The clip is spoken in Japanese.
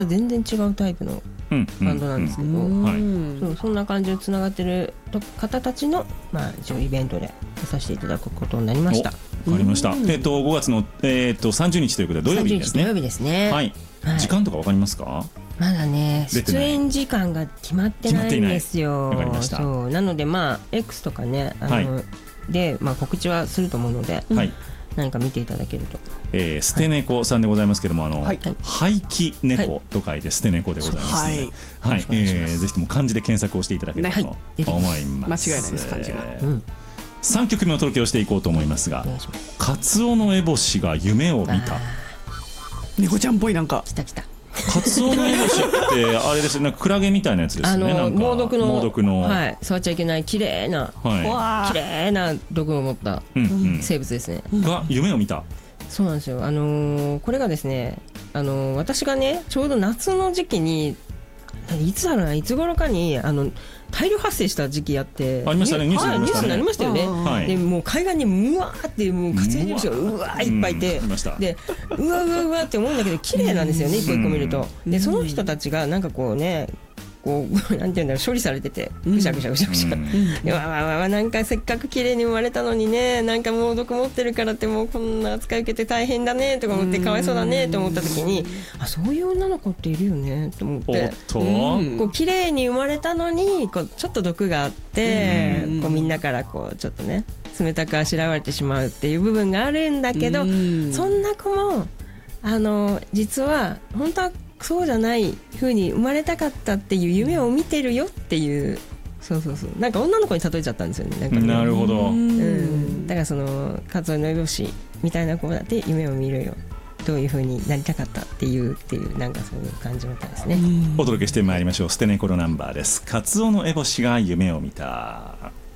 全然違うタイプのバンドなんですけど、そんな感じでつながってる方たちの、一応イベントで出させていただくことになりました。 わかりました。5月の、30日ということで土曜日ですね。 30日土曜日ですね。 はい。時間とかわかりますか？ まだね、出演時間が決まってないんですよ。 わかりました。 そうなのでX とかねで告知はすると思うので、何か見ていただけると。 捨て猫さんでございますけども、廃棄猫と書いて捨て猫でございますね。はい。ぜひとも漢字で検索をしていただければと思います。 間違いないです漢字が。 3曲目お届けをしていこうと思いますが、カツオノエボシが夢を見た。 猫ちゃんっぽいなんか。 来た来た。 カツオノエボシってあれですよね、クラゲみたいなやつですよね。 猛毒の触っちゃいけない綺麗な毒を持った生物ですね。 が夢を見た。 そうなんですよ。これがですね、私がねちょうど夏の時期にいつ頃かに大量発生した時期あってありましたね。ニュースになりましたよね。でもう海岸にうわーってもうカツオノエボシがうわーいっぱいいて、でうわって思うんだけど綺麗なんですよね、一個一個見ると。でその人たちがなんかこうね、なんていうんだろう、処理されててぐしゃぐしゃでなんかせっかく綺麗に生まれたのにね、なんか猛毒持ってるからってもうこんな扱い受けて大変だねとか思ってかわいそうだねと思った時に、そういう女の子っているよねと思って、綺麗に生まれたのにちょっと毒があってみんなからちょっとね冷たくあしらわれてしまうっていう部分があるんだけど、そんな子も実は本当はそうじゃない風に生まれたかったっていう夢を見てるよっていう、そうなんか女の子に例えちゃったんですよね。 なるほど。 だからそのカツオノエボシみたいな子だって夢を見るよ、どういう風になりたかったっていうなんかそういう感じみたいですね。 お届けしてまいりましょう。捨て猫のナンバーです。カツオノエボシが夢を見た。